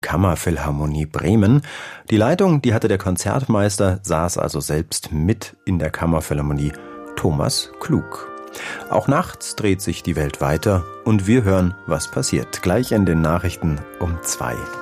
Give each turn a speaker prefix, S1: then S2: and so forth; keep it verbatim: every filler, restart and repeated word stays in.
S1: Kammerphilharmonie Bremen. Die Leitung, die hatte der Konzertmeister, saß also selbst mit in der Kammerphilharmonie, Thomas Klug. Auch nachts dreht sich die Welt weiter und wir hören, was passiert. Gleich in den Nachrichten um zwei.